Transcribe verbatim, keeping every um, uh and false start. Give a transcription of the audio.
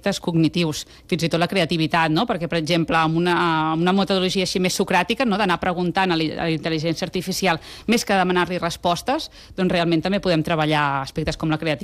aspectes cognitius, fins i tot la creativitat, no? Perquè, per exemple, amb una, amb una metodologia així més socràtica, no? D'anar preguntant a la intel·ligència artificial més que demanar-li respostes, doncs realment també podem treballar aspectes com la creativitat